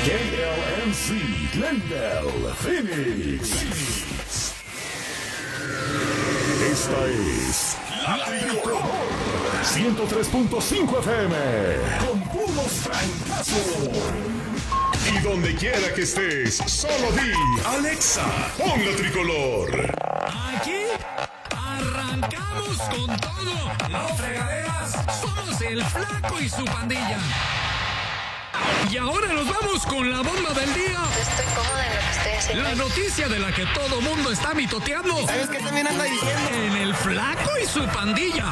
KLMC, Glendale, Phoenix. Esta es La Tricolor 103.5 FM con puros francazos. Y donde quiera que estés, solo di Alexa, pon La Tricolor. Aquí arrancamos con todo. Las fregaderas somos el Flaco y su pandilla. Y ahora nos vamos con la bomba del día. Estoy cómoda en lo que estoy haciendo. La noticia de la que todo mundo está mitoteando. ¿Sabes qué también anda diciendo? En el Flaco y su pandilla.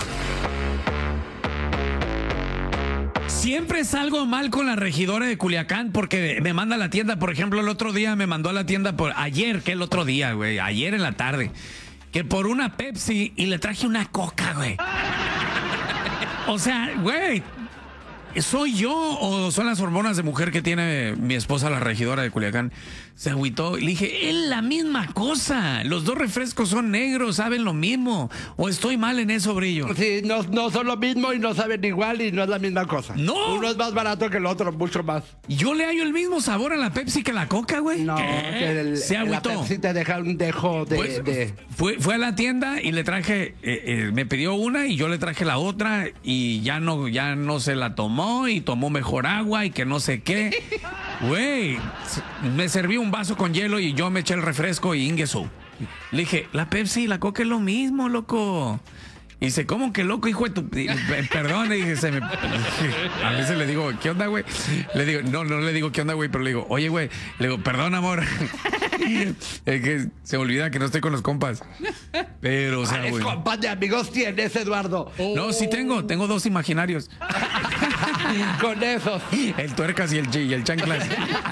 Siempre salgo mal con la regidora de Culiacán porque me manda a la tienda. Por ejemplo, el otro día me mandó a la tienda ayer en la tarde, que por una Pepsi y le traje una Coca, güey. O sea, güey, ¿soy yo o son las hormonas de mujer que tiene mi esposa, la regidora de Culiacán? Se agüitó y le dije, es la misma cosa. Los dos refrescos son negros, saben lo mismo. ¿O estoy mal en eso, Brillo? Sí, no son lo mismo y no saben igual y no es la misma cosa. No. Uno es más barato que el otro, mucho más. Yo le hallo el mismo sabor a la Pepsi que a la Coca, güey. No, que Se agüitó. la Pepsi te deja un dejo de... Fue a la tienda y le traje, me pidió una y yo le traje la otra y ya no se la tomó y tomó mejor agua y que no sé qué. Güey, me serví un vaso con hielo y yo me eché el refresco y ingueso. Le dije, la Pepsi y la Coca es lo mismo, loco. Y dice, ¿cómo que loco, hijo de tu...? Perdón, le dije, a veces le digo, ¿qué onda, güey? Le digo, no le digo, ¿qué onda, güey? Pero le digo, oye, güey, le digo, perdón, amor. Es que se olvida que no estoy con los compas. Pero, o sea, ¿Cuáles güey, compas de amigos tienes, Eduardo? no, sí tengo dos imaginarios. Con esos. El tuercas y el chanclas.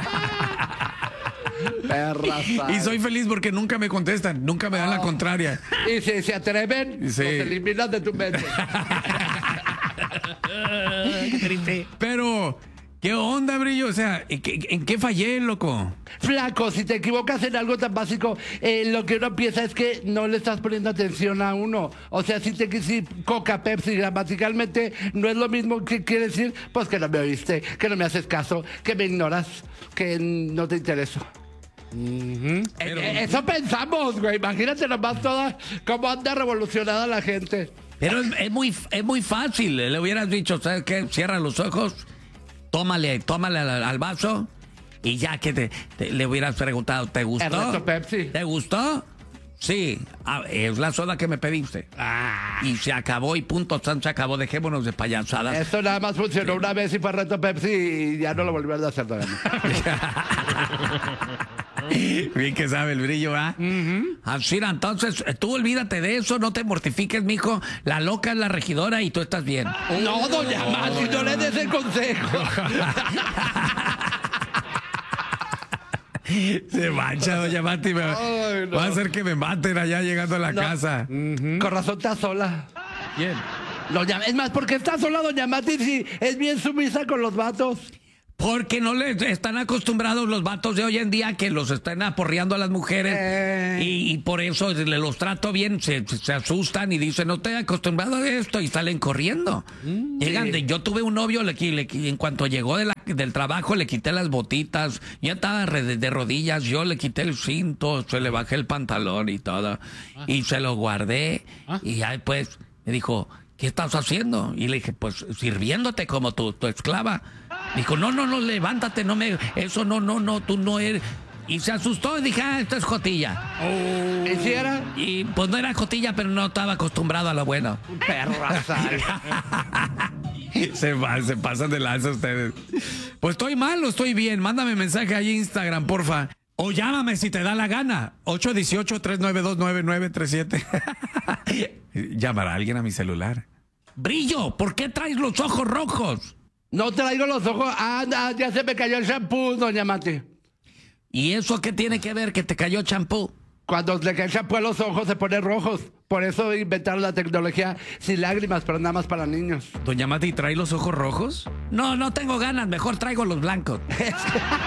Perra Y soy feliz porque nunca me contestan, nunca me dan la contraria. Y si se atreven, Sí. los eliminas de tu mente. Pero, ¿qué onda, Brillo? O sea, ¿en qué fallé, loco? Flaco, si te equivocas en algo tan básico, lo que uno piensa es que no le estás poniendo atención a uno. O sea, si Coca, Pepsi, gramaticalmente no es lo mismo. ¿Qué quiere decir? Pues que no me oíste, que no me haces caso, que me ignoras, que no te intereso. Pero- Eso pensamos, güey. Imagínate nomás toda cómo anda revolucionada la gente. Pero es muy fácil. Le hubieras dicho, ¿sabes qué? Cierra los ojos, tómale al vaso y ya que le hubieras preguntado, ¿te El gustó? resto Pepsi. ¿Te gustó? Sí, es la soda que me pediste. Y se acabó y punto, se acabó. Dejémonos de payasadas. Esto nada más funcionó una vez y fue reto Pepsi y ya no lo volvieron a hacer todavía. Bien que sabe el Brillo, ¿ah? Así, entonces, tú olvídate de eso, no te mortifiques, mijo. La loca es la regidora y tú estás bien. No, doña Mati, no le des el consejo. Se mancha, doña Mati. Ay, no. Va a hacer que me maten allá llegando a la casa. Con razón está sola. Bien. Es más, porque está sola doña Mati si es bien sumisa con los vatos. Porque no les están acostumbrados los vatos de hoy en día que los están aporreando a las mujeres y por eso los trato bien, se asustan y dicen, no estoy acostumbrado a esto y salen corriendo. Llegan yo tuve un novio, en cuanto llegó del trabajo le quité las botitas, ya estaba de rodillas, yo le quité el cinto, se le bajé el pantalón y todo y se lo guardé y ya después me dijo, ¿qué estás haciendo? Y le dije, pues sirviéndote como tu esclava. Dijo, no, levántate, eso no, tú no eres. Y se asustó y dije, esto es jotilla. ¿Y si era? Y pues no era jotilla, pero no estaba acostumbrado a lo bueno. Perra sal. Se pasan de lanza ustedes. Pues estoy mal o estoy bien. Mándame mensaje ahí en Instagram, porfa. O llámame si te da la gana. 818-392-9937. Llamará a alguien a mi celular. Brillo, ¿por qué traes los ojos rojos? No traigo los ojos. Ya se me cayó el shampoo, doña Mati. ¿Y eso qué tiene que ver que te cayó champú? Cuando le cae el shampoo a los ojos se ponen rojos. Por eso inventaron la tecnología sin lágrimas, pero nada más para niños. Doña Mati, ¿trae los ojos rojos? No tengo ganas, mejor traigo los blancos.